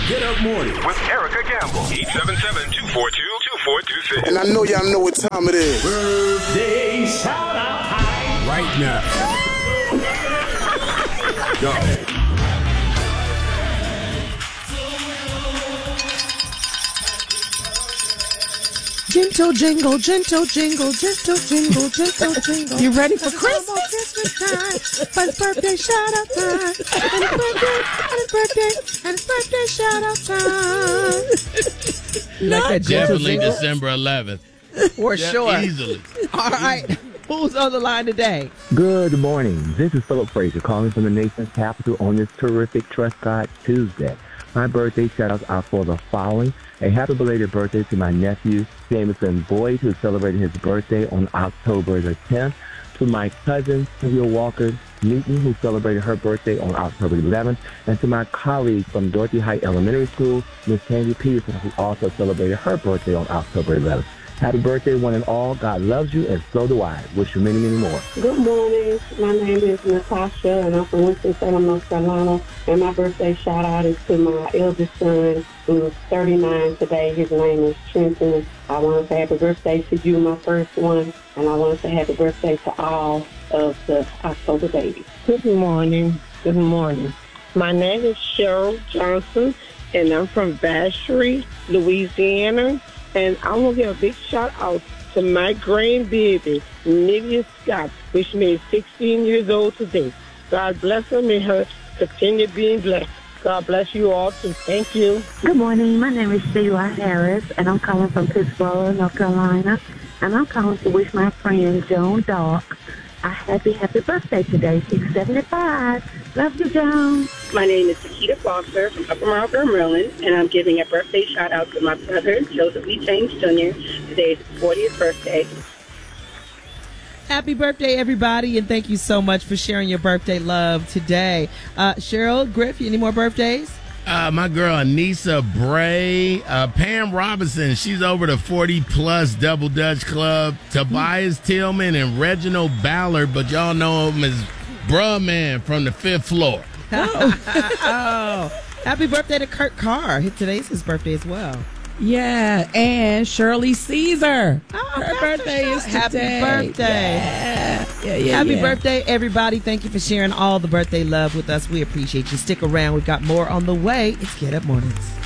Get Up Morning with Erica Campbell. 877-242-2426. And I know y'all know what time it is. Birthday shout out time right now. Go. Gentle jingle, gentle jingle, gentle jingle, gentle jingle. You ready for Christmas? Christmas time. But it's birthday shout out time. And it's birthday shout out time. Like that gentle Definitely jingle? December 11th. For sure. Easily. All right. Who's on the line today? Good morning. This is Philip Frazier calling from the nation's capital on this terrific Trust God Tuesday. My birthday shout-outs are for the following. A happy belated birthday to my nephew, Jameson Boyd, who celebrated his birthday on October the 10th. To my cousin, Sylvia Walker Newton, who celebrated her birthday on October 11th. And to my colleague from Dorothy Heights Elementary School, Miss Candy Peterson, who also celebrated her birthday on October 11th. Happy birthday, one and all. God loves you, and so do I. Wish you many, many more. Good morning. My name is Natasha, and I'm from Winston-Salem, North Carolina. And my birthday shout-out is to my eldest son, who's 39 today. His name is Trenton. I want to say happy birthday to you, my first one. And I want to say happy birthday to all of the October babies. Good morning. Good morning. My name is Cheryl Johnson, and I'm from Vacherie, Louisiana. And I want to give a big shout out to my grandbaby, Nivea Scott, which made 16 years old today. God bless her. May her continue being blessed. God bless you all too. Thank you. Good morning. My name is Sheila Harris, and I'm calling from Pittsburgh, North Carolina. And I'm calling to wish my friend Joan Dark a happy birthday today. She's 75. Love you, Joan. My name is Takita Foster from Upper Marlboro, Maryland, and I'm giving a birthday shout out to my brother, Joseph Lee James Jr. Today is his 40th birthday. Happy birthday, everybody, and thank you so much for sharing your birthday love today. Cheryl, Griff, any more birthdays? My girl Anissa Bray, Pam Robinson, she's over the 40-plus Double Dutch Club, Tobias Tillman, and Reginald Ballard, but y'all know him as Bruh Man from the 5th floor. Oh, happy birthday to Kurt Carr. Today's his birthday as well. Yeah, and Shirley Caesar. Her birthday is today. Happy birthday. Yeah. Happy birthday, everybody. Thank you for sharing all the birthday love with us. We appreciate you. Stick around. We've got more on the way. It's Get Up Mornings.